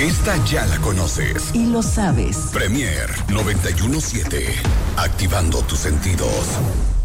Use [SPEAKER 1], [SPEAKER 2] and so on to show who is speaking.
[SPEAKER 1] Esta ya la conoces.
[SPEAKER 2] Y lo sabes.
[SPEAKER 1] Premier 91.7. Activando tus sentidos.